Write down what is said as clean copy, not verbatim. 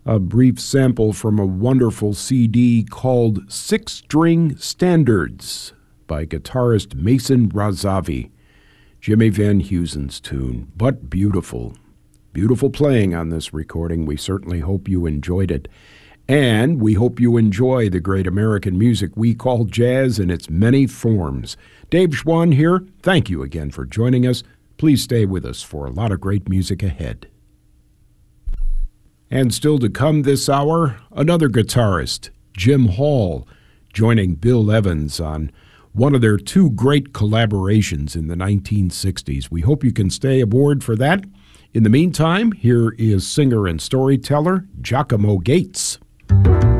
a brief sample from a wonderful CD called Six String Standards by guitarist Mason Razavi. Jimmy Van Heusen's tune, but beautiful. Beautiful playing on this recording. We certainly hope you enjoyed it. And we hope you enjoy the great American music we call jazz in its many forms. Dave Schwann here. Thank you again for joining us. Please stay with us for a lot of great music ahead. And still to come this hour, another guitarist, Jim Hall, joining Bill Evans on one of their two great collaborations in the 1960s. We hope you can stay aboard for that. In the meantime, here is singer and storyteller Giacomo Gates.